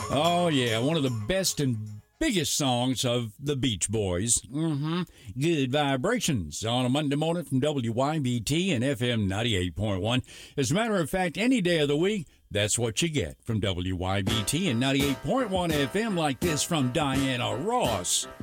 Oh, yeah, one of the best and biggest songs of the Beach Boys. Good Vibrations on a Monday morning from WYBT and FM 98.1. As a matter of fact, any day of the week, that's what you get from WYBT and 98.1 FM, like this from Diana Ross.